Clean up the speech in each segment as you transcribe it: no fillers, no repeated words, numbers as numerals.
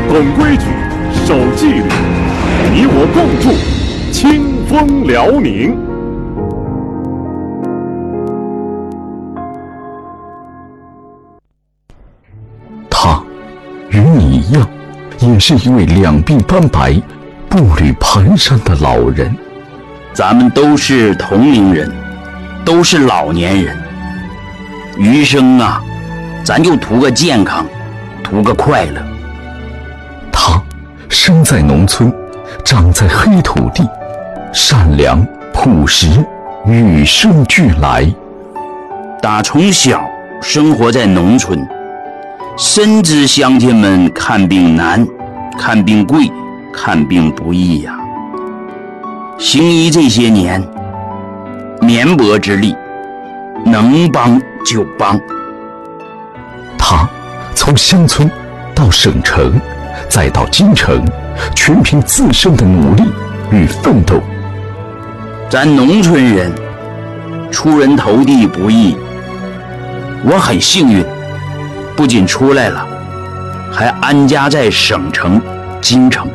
懂规矩，守纪律，你我共筑清风辽宁。 他与你一样，也是一位两鬓斑白、步履蹒跚的老人。 咱们都是同龄人，都是老年人，余生啊，咱就图个健康，图个快乐。 他生在农村，长在黑土地，善良朴实，与生俱来。 打从小生活在农村，深知乡亲们看病难，看病贵，看病不易呀。行医这些年，绵薄之力，能帮就帮。 他从乡村到省城，再到京城，全凭自身的努力与奋斗。 咱农村人出人头地不易，我很幸运，不仅出来了，还安家在省城京城。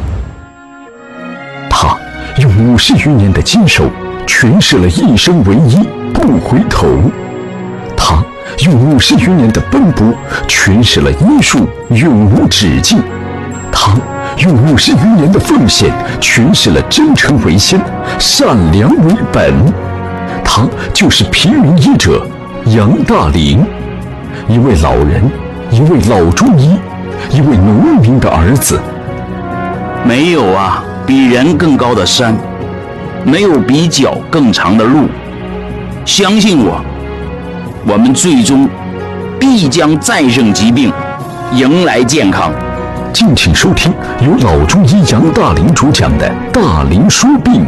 他用50余年的坚守，诠释了一生为一，不回头。他用50余年的奔波，诠释了医术永无止境。他用50余年的奉献，诠释了真诚为先，善良为本。他就是平民医者杨大林，一位老人，一位老中医，一位农民的儿子。 没有啊比人更高的山，没有比脚更长的路。相信我，我们最终必将战胜疾病，迎来健康。 敬请收听由老中医杨大林主讲的《大林说病》。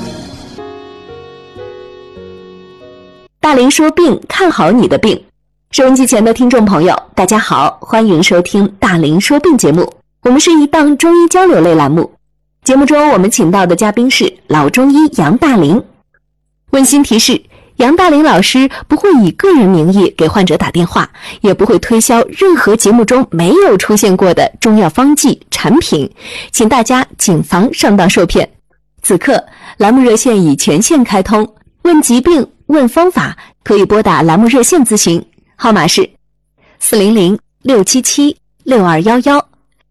大林说病，看好你的病。收音机前的听众朋友，大家好，欢迎收听大林说病节目。我们是一档中医交流类栏目，节目中我们请到的嘉宾是老中医杨大林。温馨提示，杨大林老师不会以个人名义给患者打电话，也不会推销任何节目中没有出现过的中药方剂产品，请大家谨防上当受骗。此刻栏目热线已全线开通，问疾病问方法可以拨打栏目热线咨询，号码是400-677-6211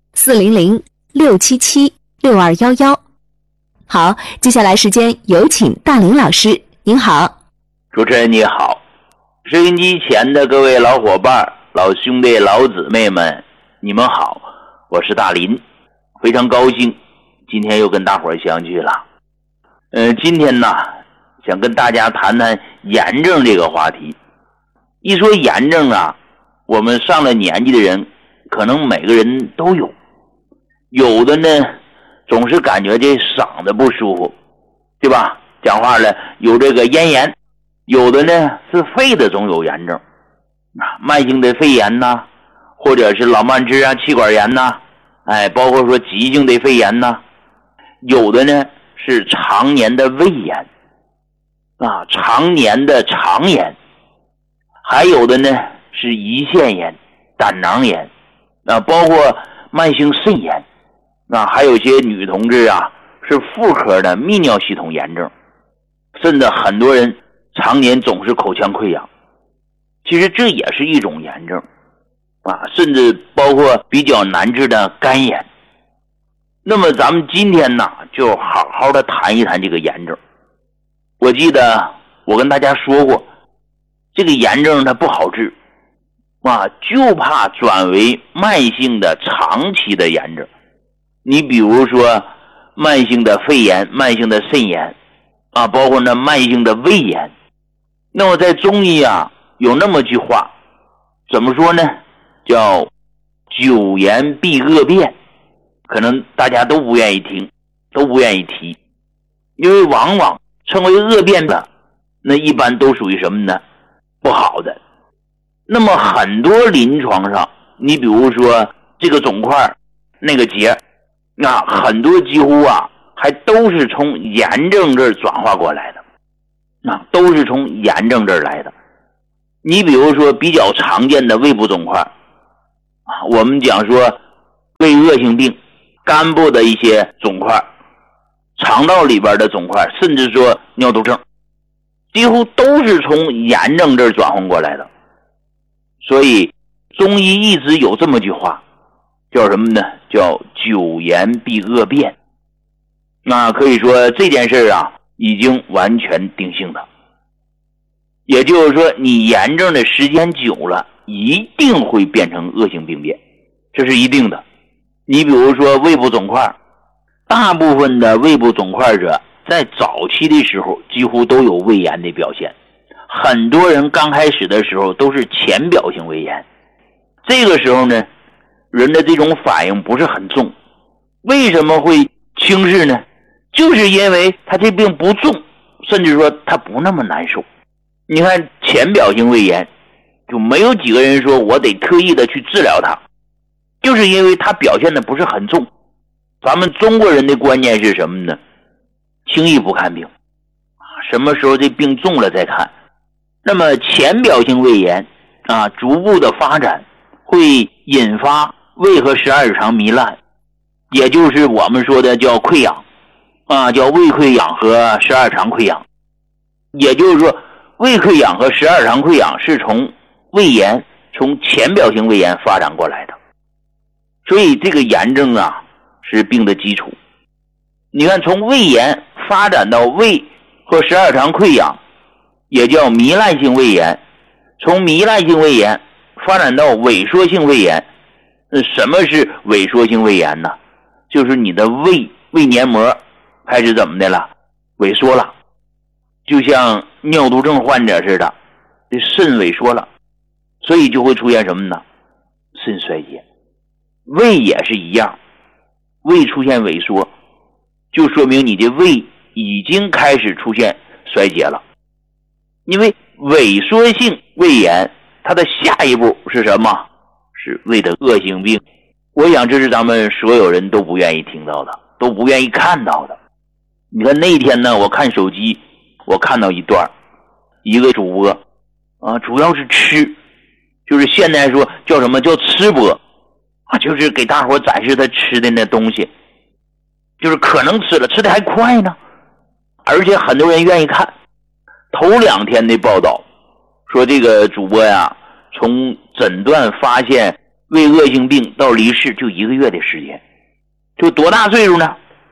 400-677-6211。好，接下来时间有请大林老师。您好。 主持人你好，收音机前的各位老伙伴、老兄弟、老姊妹们，你们好，我是大林，非常高兴今天又跟大伙儿相聚了。今天呢，想跟大家谈谈炎症这个话题。一说炎症啊，我们上了年纪的人可能每个人都有，有的呢总是感觉这嗓子不舒服，对吧？讲话了有这个咽炎，有的呢是肺的总有炎症，慢性的肺炎呐，或者是老慢支啊、气管炎呐，包括说急性的肺炎呐，有的呢是常年的胃炎常年的肠炎，还有的呢是胰腺炎、胆囊炎包括慢性肾炎还有些女同志啊是妇科的泌尿系统炎症，甚至很多人常年总是口腔溃疡，其实这也是一种炎症甚至包括比较难治的肝炎。那么咱们今天呢就好好的谈一谈这个炎症。我记得我跟大家说过，这个炎症它不好治就怕转为慢性的长期的炎症。你比如说慢性的肺炎、慢性的肾炎包括慢性的胃炎。那么在中医有那么句话，怎么说呢？叫久炎必恶变，可能大家都不愿意听，都不愿意提，因为往往称为恶变的，那一般都属于什么呢？不好的。那么很多临床上，你比如说这个肿块、那个结，很多几乎还都是从炎症这儿转化过来的，都是从炎症这儿来的。你比如说比较常见的胃部肿块我们讲说胃恶性病、肝部的一些肿块、肠道里边的肿块，甚至说尿毒症，几乎都是从炎症这儿转换过来的。所以中医一直有这么句话，叫什么呢？叫久炎必恶变。那可以说这件事啊已经完全定性的，也就是说你炎症的时间久了一定会变成恶性病变，这是一定的。你比如说胃部肿块，大部分的胃部肿块者在早期的时候几乎都有胃炎的表现，很多人刚开始的时候都是浅表性胃炎，这个时候呢人的这种反应不是很重。为什么会轻视呢？就是因为他这病不重，甚至说他不那么难受。你看浅表性胃炎就没有几个人说我得特意的去治疗它，就是因为它表现的不是很重。咱们中国人的观念是什么呢？轻易不看病，什么时候这病重了再看。那么浅表性胃炎逐步的发展会引发胃和十二指肠糜烂，也就是我们说的叫溃疡叫胃溃疡和十二肠溃疡。也就是说胃溃疡和十二肠溃疡是从胃炎，从浅表性胃炎发展过来的。所以这个炎症是病的基础。你看从胃炎发展到胃和十二肠溃疡，也叫糜烂性胃炎，从糜烂性胃炎发展到萎缩性胃炎。什么是萎缩性胃炎呢？就是你的胃黏膜开始怎么的了？萎缩了，就像尿毒症患者似的，这肾萎缩了，所以就会出现什么呢？肾衰竭。胃也是一样，胃出现萎缩，就说明你的胃已经开始出现衰竭了。因为萎缩性胃炎它的下一步是什么？是胃的恶性病。我想这是咱们所有人都不愿意听到的，都不愿意看到的。你看那天呢，我看手机，我看到一段，一个主播主要是吃，就是现在说叫什么叫吃播就是给大伙展示他吃的那东西，就是可能吃了，吃的还快呢，而且很多人愿意看。头2天的报道说这个主播从诊断发现胃恶性病到离世就1个月的时间。就多大岁数呢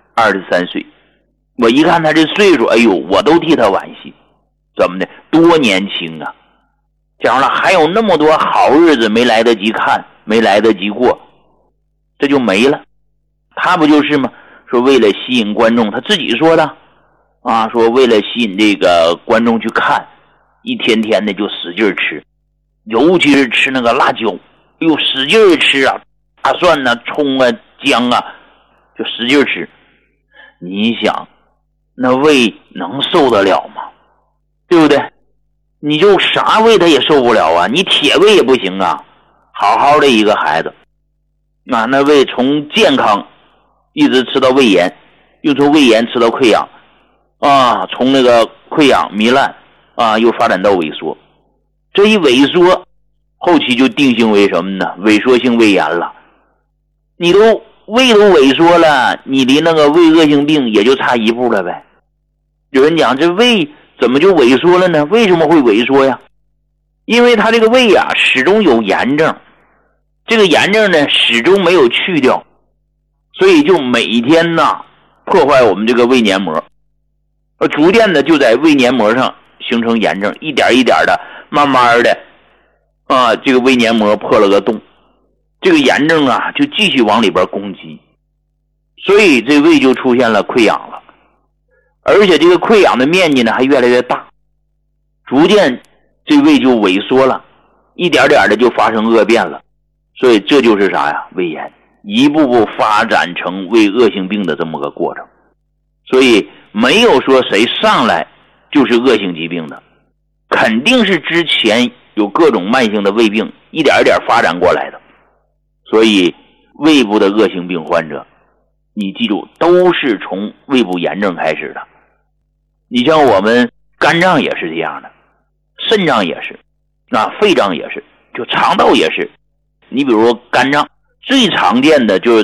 ？23岁。我一看他这岁数，哎呦，我都替他惋惜。怎么的？多年轻啊！讲了还有那么多好日子没来得及看，没来得及过，这就没了。他不就是吗？说为了吸引观众，他自己说的说为了吸引这个观众去看，一天天的就使劲吃，尤其是吃那个辣椒，哎呦使劲吃大蒜葱姜就使劲吃。你想那胃能受得了吗？对不对？你就啥胃他也受不了你铁胃也不行好好的一个孩子那胃从健康一直吃到胃炎，又从胃炎吃到溃疡从那个溃疡糜烂又发展到萎缩。这一萎缩后期就定性为什么呢？萎缩性胃炎了。你胃都萎缩了，你离那个胃恶性病也就差一步了呗。有人讲这胃怎么就萎缩了呢？为什么会萎缩呀？因为他这个胃始终有炎症，这个炎症呢始终没有去掉，所以就每天破坏我们这个胃黏膜，逐渐的就在胃黏膜上形成炎症，一点一点的慢慢的这个胃黏膜破了个洞，这个炎症就继续往里边攻击，所以这胃就出现了溃疡了。而且这个溃疡的面积呢还越来越大，逐渐这胃就萎缩了，一点点的就发生恶变了。所以这就是啥呀？胃炎一步步发展成胃恶性病的这么个过程。所以没有说谁上来就是恶性疾病的，肯定是之前有各种慢性的胃病一点一点发展过来的。所以胃部的恶性病患者，你记住都是从胃部炎症开始的。你像我们肝脏也是这样的，肾脏也是肺脏也是，就肠道也是。你比如说肝脏最常见的就是